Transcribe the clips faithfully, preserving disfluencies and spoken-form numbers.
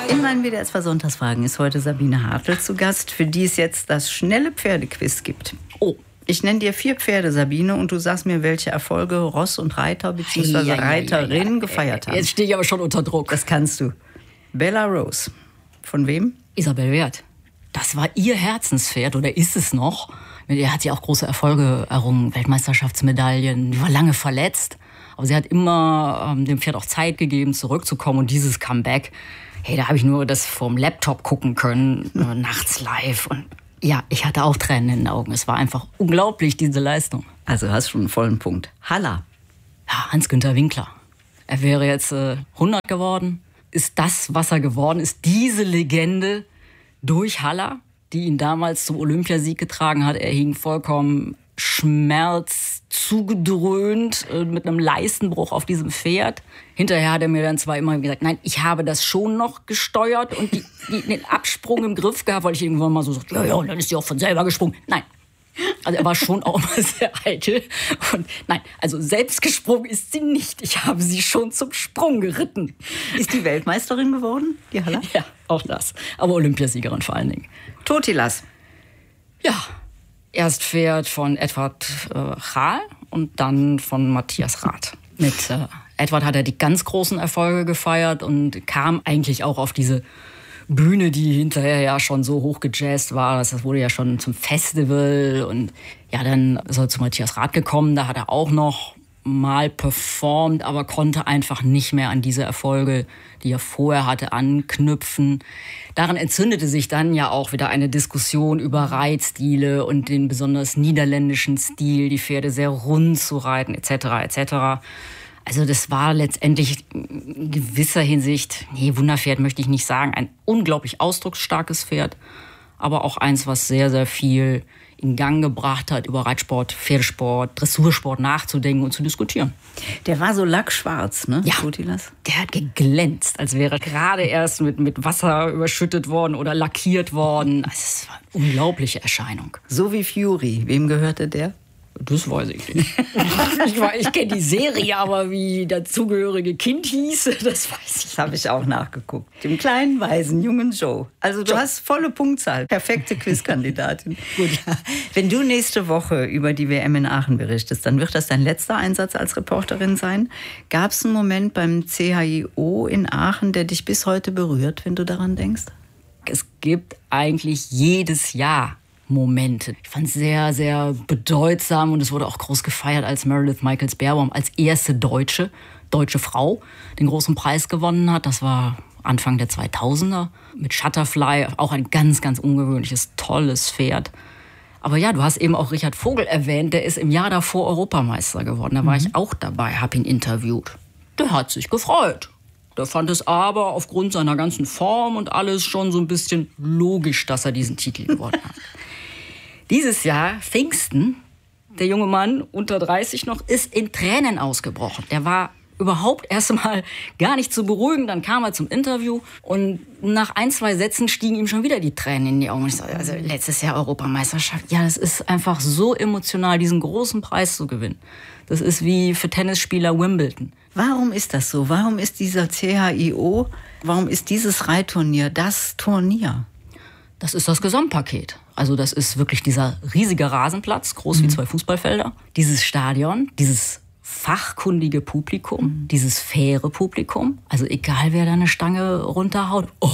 In meinen W D R zwei Sonntagsfragen ist heute Sabine Hartl zu Gast, für die es jetzt das schnelle Pferdequiz gibt. Oh. Ich nenne dir vier Pferde, Sabine, und du sagst mir, welche Erfolge Ross und Reiter bzw. Ja, ja, Reiterinnen ja, ja. gefeiert haben. Jetzt stehe ich aber schon unter Druck. Das kannst du. Bella Rose. Von wem? Isabel Wert. Das war ihr Herzenspferd, oder ist es noch? Mit ihr hat sie auch große Erfolge errungen, Weltmeisterschaftsmedaillen. Die war lange verletzt, aber sie hat immer ähm, dem Pferd auch Zeit gegeben, zurückzukommen. Und dieses Comeback, hey, da habe ich nur das vom Laptop gucken können, nachts live. Und ja, ich hatte auch Tränen in den Augen. Es war einfach unglaublich, diese Leistung. Also hast schon einen vollen Punkt. Halla. Ja, Hans-Günther Winkler. Er wäre jetzt äh, hundert geworden. Ist das, was er geworden ist, diese Legende durch Haller, die ihn damals zum Olympiasieg getragen hat. Er hing vollkommen Schmerz zugedröhnt äh, mit einem Leistenbruch auf diesem Pferd. Hinterher hat er mir dann zwar immer gesagt, nein, ich habe das schon noch gesteuert und die, die, den Absprung im Griff gehabt, weil ich irgendwann mal so sagte, ja, ja, und dann ist sie auch von selber gesprungen. Nein. Also er war schon auch immer sehr eitel. Und nein, also selbst gesprungen ist sie nicht. Ich habe sie schon zum Sprung geritten. Ist die Weltmeisterin geworden, die Haller? Ja, auch das. Aber Olympiasiegerin vor allen Dingen. Totilas. Ja, erst Pferd von Edward äh, Chaal und dann von Matthias Rath. Mit äh, Edward hat er die ganz großen Erfolge gefeiert und kam eigentlich auch auf diese Bühne, die hinterher ja schon so hoch gejazzt war. Das wurde ja schon zum Festival. Und ja, dann ist er zu Matthias Rath gekommen. Da hat er auch noch mal performt, aber konnte einfach nicht mehr an diese Erfolge, die er vorher hatte, anknüpfen. Daran entzündete sich dann ja auch wieder eine Diskussion über Reitstile und den besonders niederländischen Stil, die Pferde sehr rund zu reiten, et cetera et cetera. Also das war letztendlich in gewisser Hinsicht, nee, Wunderpferd möchte ich nicht sagen, ein unglaublich ausdrucksstarkes Pferd, aber auch eins, was sehr, sehr viel in Gang gebracht hat, über Reitsport, Pferdesport, Dressursport nachzudenken und zu diskutieren. Der war so lackschwarz, ne? Ja, Totilas? Der hat geglänzt, als wäre er gerade erst mit, mit Wasser überschüttet worden oder lackiert worden. Also es war eine unglaubliche Erscheinung. So wie Fury. Wem gehörte der? Das weiß ich nicht. ich ich kenne die Serie, aber wie dazugehörige Kind hieß, das weiß ich. Das habe ich auch nachgeguckt. Dem kleinen, weisen, jungen Joe. Also du Joe. hast volle Punktzahl. Perfekte Quizkandidatin. Gut. Wenn du nächste Woche über die W M in Aachen berichtest, dann wird das dein letzter Einsatz als Reporterin sein. Gab es einen Moment beim C H I O in Aachen, der dich bis heute berührt, wenn du daran denkst? Es gibt eigentlich jedes Jahr Momente. Ich fand es sehr, sehr bedeutsam und es wurde auch groß gefeiert, als Meredith Michaels-Beerbaum als erste deutsche, deutsche Frau den großen Preis gewonnen hat. Das war Anfang der zweitausender mit Shutterfly, auch ein ganz, ganz ungewöhnliches, tolles Pferd. Aber ja, du hast eben auch Richard Vogel erwähnt, der ist im Jahr davor Europameister geworden. Da war mhm. ich auch dabei, habe ihn interviewt. Der hat sich gefreut. Der fand es aber aufgrund seiner ganzen Form und alles schon so ein bisschen logisch, dass er diesen Titel gewonnen hat. Dieses Jahr, Pfingsten, der junge Mann, unter dreißig noch, ist in Tränen ausgebrochen. Der war überhaupt erst mal gar nicht zu beruhigen. Dann kam er zum Interview und nach ein, zwei Sätzen stiegen ihm schon wieder die Tränen in die Augen. Ich sag, also letztes Jahr Europameisterschaft. Ja, das ist einfach so emotional, diesen großen Preis zu gewinnen. Das ist wie für Tennisspieler Wimbledon. Warum ist das so? Warum ist dieser C H I O, warum ist dieses Reitturnier das Turnier? Das ist das Gesamtpaket. Also das ist wirklich dieser riesige Rasenplatz, groß mhm. wie zwei Fußballfelder. Dieses Stadion, dieses fachkundige Publikum, mhm. dieses faire Publikum. Also egal, wer da eine Stange runterhaut, oh,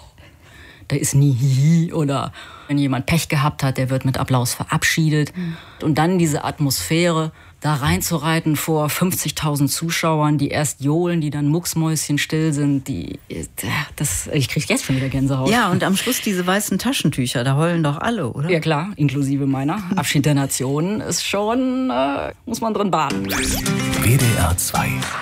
da ist nie Hihi oder wenn jemand Pech gehabt hat, der wird mit Applaus verabschiedet. Mhm. Und dann diese Atmosphäre, da reinzureiten vor fünfzigtausend Zuschauern, die erst johlen, die dann mucksmäuschenstill sind, die, das, ich kriege jetzt schon wieder Gänsehaut. Ja, und am Schluss diese weißen Taschentücher, da heulen doch alle, oder? Ja klar, inklusive meiner. Abschied der Nationen ist schon, äh, muss man drin baden. W D R zwei